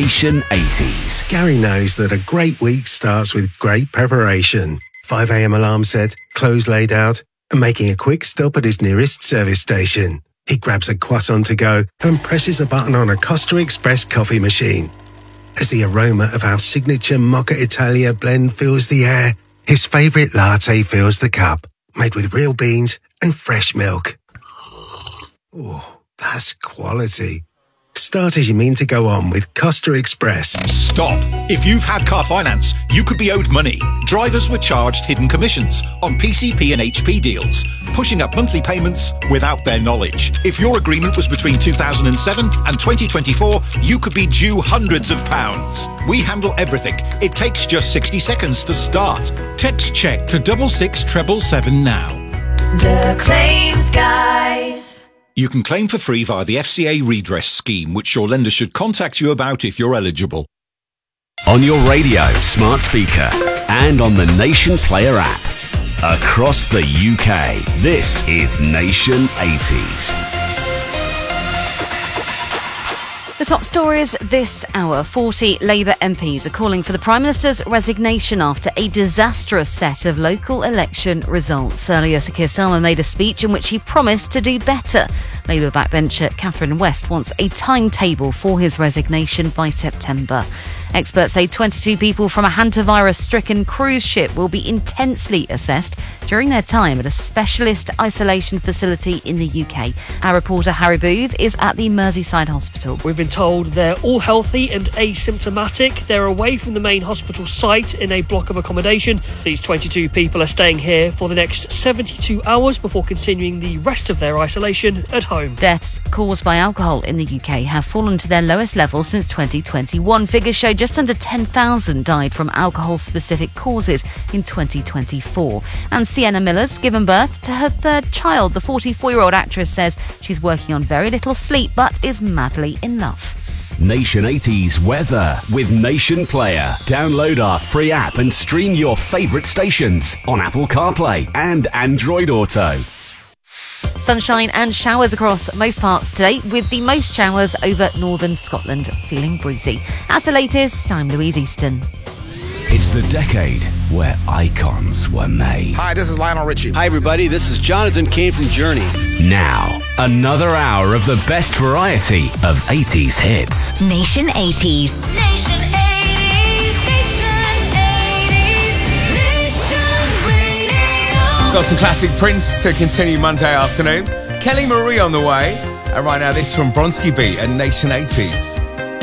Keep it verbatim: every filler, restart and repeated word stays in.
Nation eighties. Gary knows that a great week starts with great preparation. five a.m. alarm set, clothes laid out, and making a quick stop at his nearest service station. He grabs a croissant to go and presses a button on a Costa Express coffee machine. As the aroma of our signature Mocha Italia blend fills the air, his favourite latte fills the cup, made with real beans and fresh milk. Oh, that's quality. Start as you mean to go on with Costa Express. Stop. If you've had car finance, you could be owed money. Drivers were charged hidden commissions on P C P and H P deals, pushing up monthly payments without their knowledge. If your agreement was between two thousand seven and twenty twenty-four, you could be due hundreds of pounds. We handle everything. It takes just sixty seconds to start. Text check to double six treble seven now. The Claims Guys. You can claim for free via the F C A redress scheme, which your lender should contact you about if you're eligible. On your radio, smart speaker, and on the Nation Player app. Across the U K, this is Nation eighties. The top stories this hour. forty Labour M Ps are calling for the Prime Minister's resignation after a disastrous set of local election results. Earlier, Sir Keir Starmer made a speech in which he promised to do better. Labour backbencher Catherine West wants a timetable for his resignation by September. Experts say twenty-two people from a hantavirus-stricken cruise ship will be intensely assessed during their time at a specialist isolation facility in the U K. Our reporter Harry Booth is at the Merseyside Hospital. We've been told they're all healthy and asymptomatic. They're away from the main hospital site in a block of accommodation. These twenty-two people are staying here for the next seventy-two hours before continuing the rest of their isolation at home. Deaths caused by alcohol in the U K have fallen to their lowest level since twenty twenty-one. Figures show just under ten thousand died from alcohol-specific causes in twenty twenty-four. And Sienna Miller's given birth to her third child. The forty-four-year-old actress says she's working on very little sleep but is madly in love. Nation eighties weather with Nation Player. Download our free app and stream your favourite stations on Apple CarPlay and Android Auto. Sunshine and showers across most parts today, with the most showers over northern Scotland, feeling breezy. That's the latest. I'm Louise Easton. It's the decade where icons were made. Hi, this is Lionel Richie. Hi, everybody. This is Jonathan Cain from Journey. Now, another hour of the best variety of eighties hits. Nation eighties. Nation eighties. Nation eighties. Nation Radio. Got some classic Prince to continue Monday afternoon. Kelly Marie on the way. And right now, this from Bronski Beat and Nation eighties.